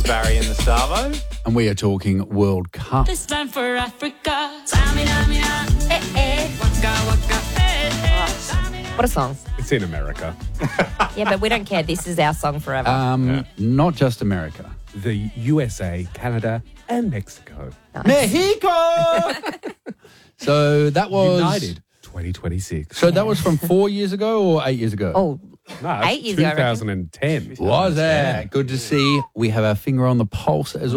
Barry and the Savo. And we are talking World Cup. This time for Africa. Samina, mina, waka, waka, What a song. It's in America. Yeah, but we don't care. This is our song forever. Not just America. The USA, Canada, and Mexico. Mexico! So that was... United 2026. So that was from 4 years ago or 8 years ago? Oh, No, 8 years ago, I reckon. 2010. Was that? Good to see. We have our finger on the pulse as